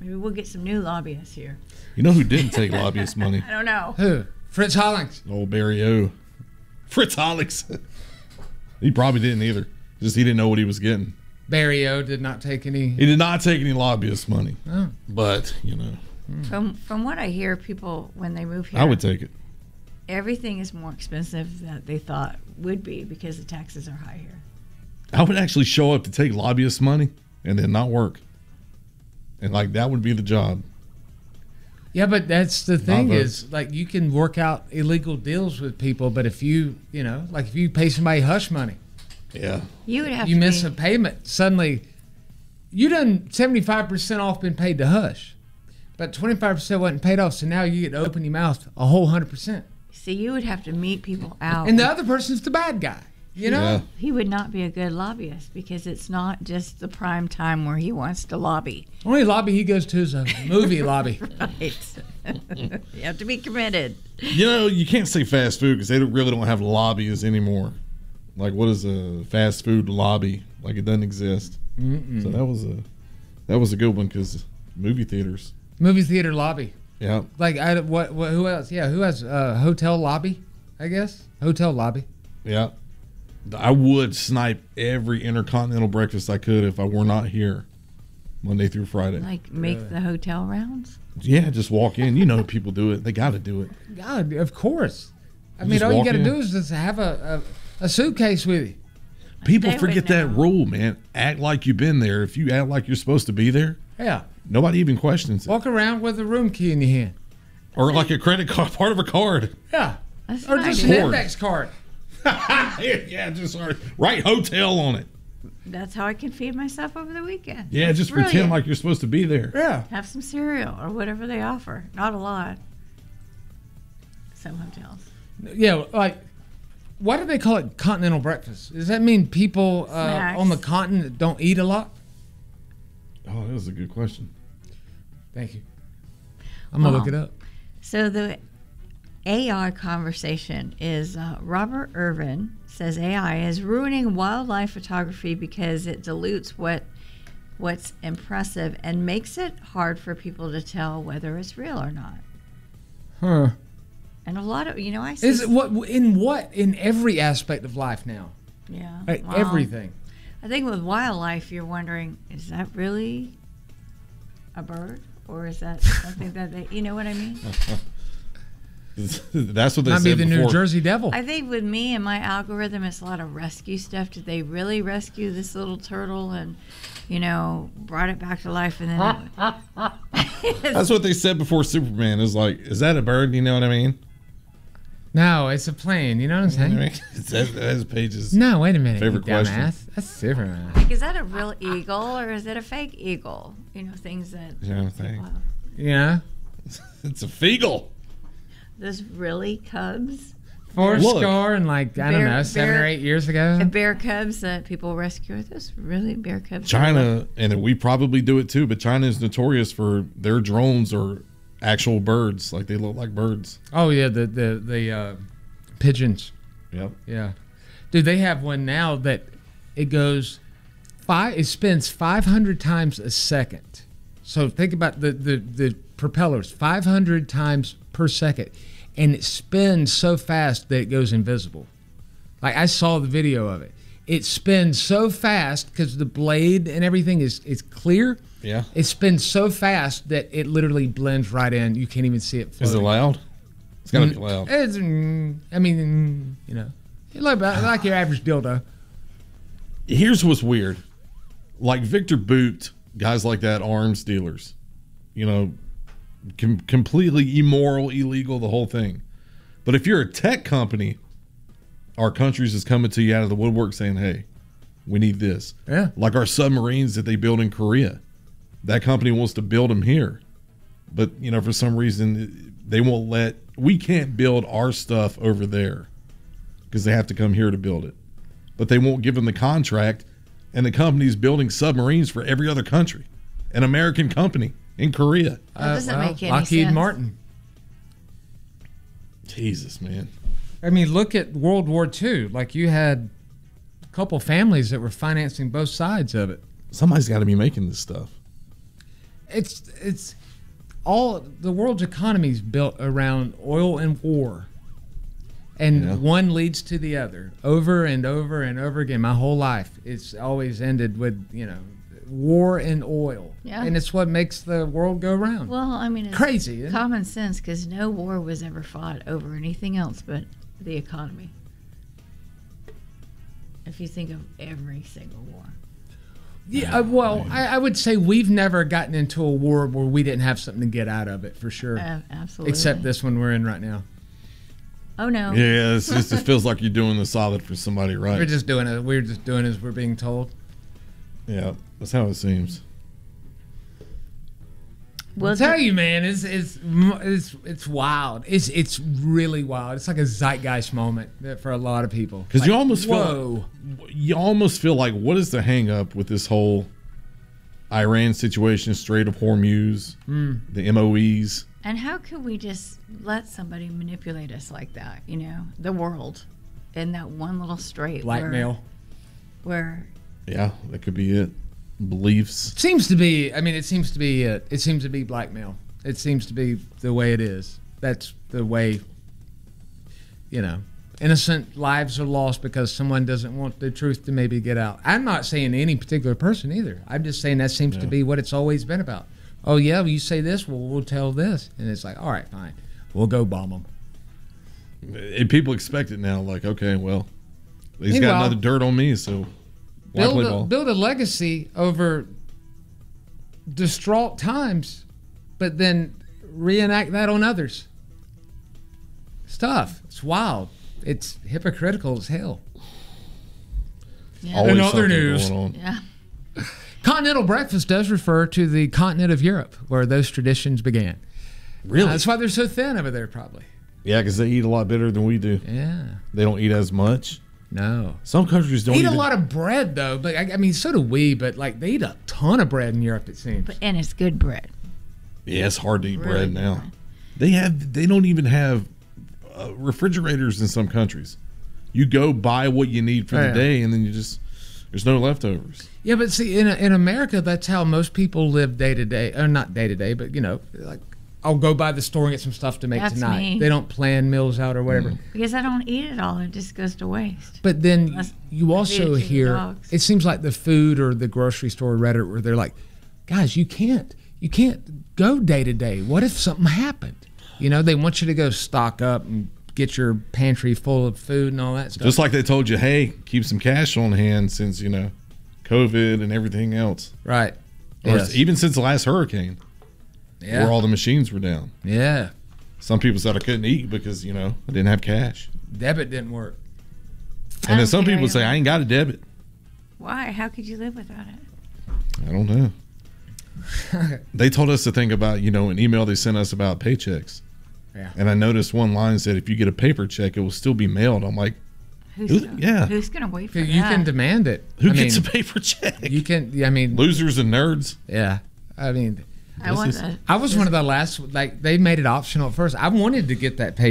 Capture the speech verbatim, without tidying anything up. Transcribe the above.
Maybe we'll get some new lobbyists here. You know who didn't take lobbyist money? I don't know. Who? Fritz Hollings. Old Barry O. Fritz Hollings. He probably didn't either. Just he didn't know what he was getting. Barry O did not take any. He did not take any lobbyist money. Oh. But, you know. From from what I hear, people, when they move here, I would take it. Everything is more expensive than they thought would be because the taxes are high here. I would actually show up to take lobbyist money and then not work. And, like, that would be the job. Yeah, but that's the thing Not is, like, you can work out illegal deals with people, but if you, you know, like if you pay somebody hush money. Yeah. You would have you to miss be, a payment, suddenly you done seventy-five percent off been paid to hush. But twenty-five percent wasn't paid off, so now you get to open your mouth a whole one hundred percent. See, you would have to meet people out. And the other person's the bad guy, you know? Yeah. He would not be a good lobbyist because it's not just the prime time where he wants to lobby. Only lobby he goes to is a movie lobby. Right. You have to be committed. You know, you can't say fast food because they don't, really don't have lobbyists anymore. Like, what is a fast food lobby? Like, it doesn't exist. Mm-mm. So that was a that was a good one because movie theaters. Movie theater lobby. Yeah. Like, I, what, what, who else? Yeah, who has uh, hotel lobby, I guess? Hotel lobby. Yeah. I would snipe every intercontinental breakfast I could if I were not here Monday through Friday. Like, make Good. the hotel rounds? Yeah, just walk in. You know people do it. They got to do it. God, of course. I You mean, just all you walk got to in. do is just have a, a, a suitcase with you. People They would forget that know. rule, man. Act like you've been there. If you act like you're supposed to be there, Yeah. nobody even questions it. Walk around with a room key in your hand. Or like a credit card, part of a card. Yeah. That's Or an just an idea. Board. index card. Yeah, just write hotel on it. That's how I can feed myself over the weekend. Yeah, just Brilliant. pretend like you're supposed to be there. Yeah. Have some cereal or whatever they offer. Not a lot. Some hotels. Yeah, like, why do they call it continental breakfast? Does that mean people uh, Snacks. on the continent don't eat a lot? Oh, that was a good question. Thank you. I'm going to Wow. look it up. So the A I conversation is uh, Robert Irvin says A I is ruining wildlife photography because it dilutes what what's impressive and makes it hard for people to tell whether it's real or not. Huh. And a lot of, you know, I see. Is it what in what in every aspect of life now? Yeah. Like wow. everything. I think with wildlife, you're wondering, is that really a bird? Or is that something that they, you know what I mean? That's what they Might be said the before. New Jersey Devil. I think with me and my algorithm, it's a lot of rescue stuff. Did they really rescue this little turtle and, you know, brought it back to life? And then it, That's what they said before Superman. Is like, is that a bird? You know what I mean? No, it's a plane. You know what I'm You know what I saying? mean? It's that, that's Paige's. No, wait a minute. Favorite you dumbass. question. That's Superman. like, is that a real eagle or is it a fake eagle? You know, things that. You know what I'm saying? Wow. Yeah. It's a feagle. Those really cubs, Four Look. score and like, I don't Bear- know, seven bear- or eight years ago. the bear cubs that people rescue. Are those really bear cubs? China, and we probably do it too, but China is notorious for their drones are actual birds. Like, they look like birds. Oh, yeah, the, the, the uh, pigeons. Yep. Yeah. Dude, they have one now that it goes five, it spins five hundred times a second. So think about the, the, the propellers, five hundred times per second. And it spins so fast that it goes invisible. Like, I saw the video of it. It spins so fast because the blade and everything is, is clear. Yeah. It spins so fast that it literally blends right in. You can't even see it floating. Is it loud? It's got to be loud. It's, mm, I mean, mm, you know, like, like your average dildo. Here's what's weird. Like Victor Boot, guys like that, arms dealers, you know, com- completely immoral, illegal, the whole thing. But if you're a tech company, our countries is coming to you out of the woodwork saying, hey, we need this. Yeah. Like our submarines that they build in Korea. That company wants to build them here. But, you know, for some reason, they won't let, we can't build our stuff over there because they have to come here to build it. But they won't give them the contract, and the company's building submarines for every other country. An American company in Korea. That doesn't Uh, well, make any Lockheed sense. Martin. Jesus, man. I mean, look at World War Two. Like, you had a couple families that were financing both sides of it. Somebody's got to be making this stuff. it's it's all the world's economy is built around oil and war, and Yeah. one leads to the other over and over and over again. My whole life, it's always ended with you know war and oil, Yeah. and it's what makes the world go round. Well, I mean, it's Crazy, isn't it? common sense because no war was ever fought over anything else but the economy. If you think of every single war. Yeah, uh, well, I, I would say we've never gotten into a war where we didn't have something to get out of it for sure, Uh, absolutely. except this one we're in right now. Oh, no. Yeah, it's just, it feels like you're doing the solid for somebody, right? We're just doing it. We're just doing as we're being told. Yeah, that's how it seems. Well, I'll tell you, man, it's it's it's it's wild. It's it's really wild. It's like a zeitgeist moment that- for a lot of people. Because Like, you almost feel, whoa. you almost feel like, what is the hang up with this whole Iran situation, Strait of Hormuz, Mm. the M O Es? And how could we just let somebody manipulate us like that? You know, the world in that one little strait. Blackmail. Where, Yeah, that could be it. Beliefs. Seems to be. I mean, it seems to be. Uh, it seems to be blackmail. It seems to be the way it is. That's the way. You know, innocent lives are lost because someone doesn't want the truth to maybe get out. I'm not saying any particular person either. I'm just saying that seems to Yeah. be what it's always been about. Oh yeah, well, you say this, well we'll tell this, and it's like, all right, fine, we'll go bomb them. And people expect it now. Like, okay, well, he's Meanwhile, got another dirt on me, so why Build play a, ball? build a legacy over distraught times, but then reenact that on others. Stuff. It's wild. It's hypocritical as hell. yeah, Always In other something news. going on. yeah. Continental breakfast does refer to the continent of Europe, where those traditions began. Really? Uh, that's why they're so thin over there, probably. Yeah, because they eat a lot better than we do. Yeah. They don't eat as much. No. Some countries don't They eat a even- lot of bread, though. But I, I mean, so do we. But like, they eat a ton of bread in Europe. It seems. But, and it's good bread. Yeah, it's hard to eat Really bread good now. bread. They have. They don't even have uh, refrigerators in some countries. You go buy what you need for Oh, the yeah. day, and then you just there's no leftovers. Yeah, but see, in in America, that's how most people live day to day, or not day to day, but you know, like I'll go by the store and get some stuff to make That's tonight. me. They don't plan meals out or whatever. Because I don't eat it all. It just goes to waste. But then Unless you I also feed it to the hear dogs. it seems like the food or the grocery store Reddit where they're like, guys, you can't you can't go day to day. What if something happened? You know, they want you to go stock up and get your pantry full of food and all that stuff. Just like they told you, hey, keep some cash on hand since you know COVID and everything else. right. Or Yes. even since the last hurricane, Yeah. where all the machines were down. yeah. Some people said I couldn't eat because you know I didn't have cash. Debit didn't work. I And then don't some care people say either. I ain't got a debit. Why? How could you live without it? I don't know. They told us to think about, you know, an email they sent us about paychecks. Yeah. And I noticed one line said, if you get a paper check, it will still be mailed. I'm like, Who's Who- gonna, yeah. Who's going to wait for You that? can demand it. who I gets mean, a paper check? You can. I mean, Losers and nerds. yeah. I mean, I This want is- that. I was one of the last. Like they made it optional at first. I wanted to get that pay